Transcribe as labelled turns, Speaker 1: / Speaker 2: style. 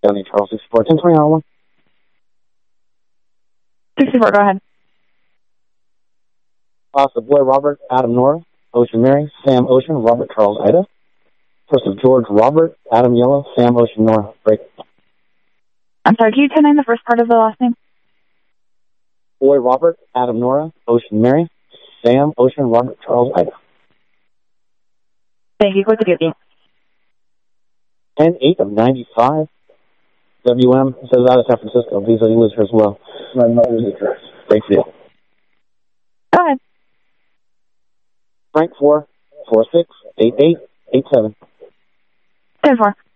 Speaker 1: County, Charles 64, 1020
Speaker 2: 64, go ahead.
Speaker 1: Boy Robert, Adam Nora, Ocean Mary, Sam Ocean, Robert Charles Ida. First of George Robert, Adam Yellow, Sam Ocean Nora. Break.
Speaker 2: I'm sorry, can you turn in the first part of the last name?
Speaker 1: Boy Robert, Adam Nora, Ocean Mary, Sam Ocean, Robert Charles Ida.
Speaker 2: Thank you. What's the duty?
Speaker 1: 10-8 of 95. WM says out of San Francisco. Visa, he lives here as well. My mother's address. Great deal.
Speaker 2: Go ahead.
Speaker 1: Frank 4468887.
Speaker 2: 10-4.